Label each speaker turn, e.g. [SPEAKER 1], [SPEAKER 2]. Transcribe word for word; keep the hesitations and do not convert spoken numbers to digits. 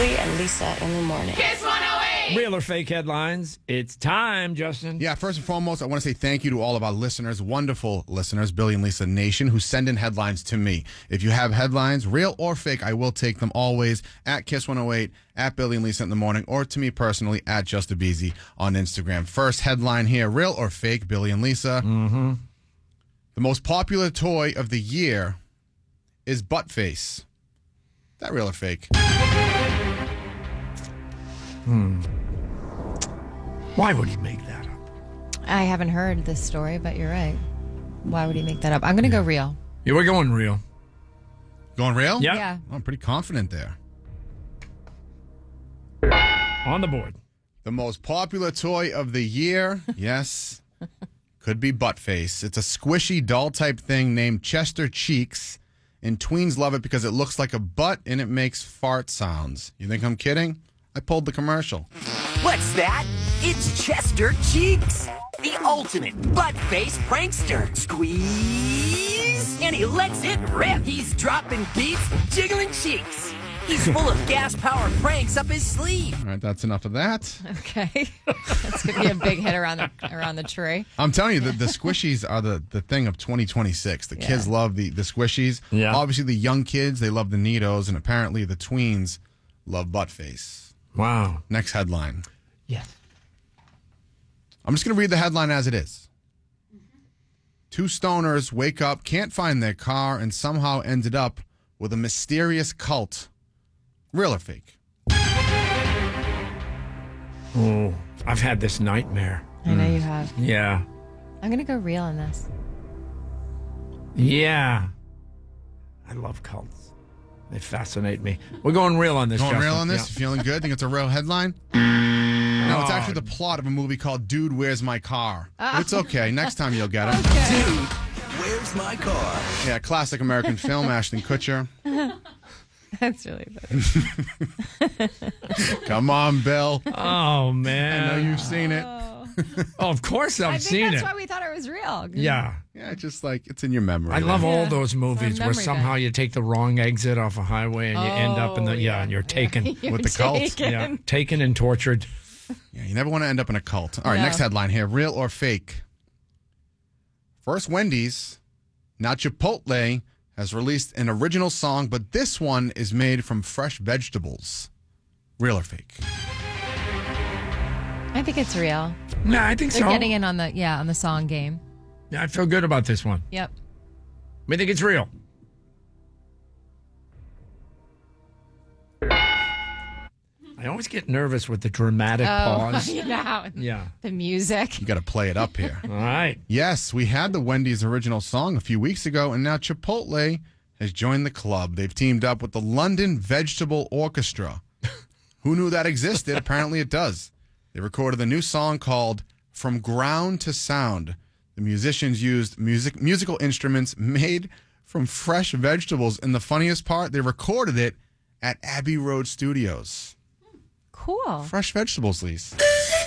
[SPEAKER 1] Billy and Lisa in the morning.
[SPEAKER 2] Kiss one oh eight!
[SPEAKER 3] Real or fake headlines. It's time, Justin.
[SPEAKER 4] Yeah, first and foremost, I want to say thank you to all of our listeners, wonderful listeners, Billy and Lisa Nation, who send in headlines to me. If you have headlines, real or fake, I will take them always at Kiss one oh eight, at Billy and Lisa in the morning, or to me personally at JustABeezy on Instagram. First headline here, real or fake, Billy and Lisa.
[SPEAKER 3] Mm-hmm.
[SPEAKER 4] The most popular toy of the year is Buttface. Is that real or fake?
[SPEAKER 3] Hmm. Why would he make that up?
[SPEAKER 5] I haven't heard this story, but you're right. Why would he make that up? I'm going to go real.
[SPEAKER 3] Yeah, we're going real.
[SPEAKER 4] Going real?
[SPEAKER 3] Yep.
[SPEAKER 5] Yeah.
[SPEAKER 4] Oh, I'm pretty confident there.
[SPEAKER 3] On the board.
[SPEAKER 4] The most popular toy of the year, yes, could be Buttface. It's a squishy doll type thing named Chester Cheeks, and tweens love it because it looks like a butt and it makes fart sounds. You think I'm kidding? I pulled the commercial.
[SPEAKER 6] What's that? It's Chester Cheeks, the ultimate butt-face prankster. Squeeze, and he lets it rip. He's dropping beats, jiggling cheeks. He's full of gas-powered pranks up his sleeve.
[SPEAKER 4] All right, that's enough of that.
[SPEAKER 5] Okay. That's going to be a big hit around the around the tree.
[SPEAKER 4] I'm telling you, the, the squishies are the, the thing of twenty twenty-six. The
[SPEAKER 5] Yeah.
[SPEAKER 4] kids love the, the squishies.
[SPEAKER 3] Yeah.
[SPEAKER 4] Obviously, the young kids, they love the Neatos, and apparently the tweens love Buttface.
[SPEAKER 3] Wow.
[SPEAKER 4] Next headline.
[SPEAKER 3] Yes.
[SPEAKER 4] I'm just going to read the headline as it is. Two stoners wake up, can't find their car, and somehow ended up with a mysterious cult. Real or fake?
[SPEAKER 3] Oh, I've had this nightmare.
[SPEAKER 5] I know you have.
[SPEAKER 3] Yeah.
[SPEAKER 5] I'm going to go real on this.
[SPEAKER 3] Yeah. I love cults. They fascinate me. We're going real on this,
[SPEAKER 4] Going
[SPEAKER 3] Justin.
[SPEAKER 4] real on this?
[SPEAKER 3] Yeah.
[SPEAKER 4] You feeling good? Think it's a real headline? No, it's
[SPEAKER 3] Oh.
[SPEAKER 4] actually the plot of a movie called Dude, Where's My Car? But it's okay. Next time you'll get it.
[SPEAKER 6] Dude, where's my car?
[SPEAKER 4] Yeah, classic American film, Ashton Kutcher.
[SPEAKER 5] That's really funny.
[SPEAKER 4] Come on, Bill.
[SPEAKER 3] Oh, man.
[SPEAKER 4] I know you've seen it.
[SPEAKER 3] Oh, of course I've
[SPEAKER 5] I think
[SPEAKER 3] seen
[SPEAKER 5] that's
[SPEAKER 3] it.
[SPEAKER 5] why we thought it was real.
[SPEAKER 3] Yeah.
[SPEAKER 4] Yeah, just like it's in your memory.
[SPEAKER 3] I love
[SPEAKER 4] there.
[SPEAKER 3] all
[SPEAKER 5] Yeah.
[SPEAKER 3] those movies
[SPEAKER 5] It's our
[SPEAKER 3] where
[SPEAKER 5] memory
[SPEAKER 3] somehow
[SPEAKER 5] bank.
[SPEAKER 3] you take the wrong exit off a highway and you end up in the,
[SPEAKER 5] Oh,
[SPEAKER 3] yeah,
[SPEAKER 5] yeah.
[SPEAKER 3] and you're taken.
[SPEAKER 5] You're
[SPEAKER 4] With the cult.
[SPEAKER 5] taken.
[SPEAKER 3] Yeah, taken and tortured.
[SPEAKER 4] Yeah, you never want to end up in a cult. All right,
[SPEAKER 5] No.
[SPEAKER 4] next headline here. Real or fake? First Wendy's, now Chipotle, has released an original song, but this one is made from fresh vegetables. Real or fake?
[SPEAKER 5] I think it's real.
[SPEAKER 3] No, I think
[SPEAKER 5] They're
[SPEAKER 3] so.
[SPEAKER 5] getting in on the yeah on the song game.
[SPEAKER 3] Yeah, I feel good about this one.
[SPEAKER 5] Yep.
[SPEAKER 3] I think it's real. I always get nervous with the dramatic pause.
[SPEAKER 5] you know how
[SPEAKER 3] Yeah.
[SPEAKER 5] the music.
[SPEAKER 4] You got to play it up here.
[SPEAKER 3] All right.
[SPEAKER 4] Yes, we had the Wendy's original song a few weeks ago, and now Chipotle has joined the club. They've teamed up with the London Vegetable Orchestra. Who knew that existed? Apparently it does. They recorded a new song called From Ground to Sound. The musicians used music musical instruments made from fresh vegetables, and the funniest part, they recorded it at Abbey Road Studios.
[SPEAKER 5] Cool.
[SPEAKER 4] Fresh vegetables, Lise.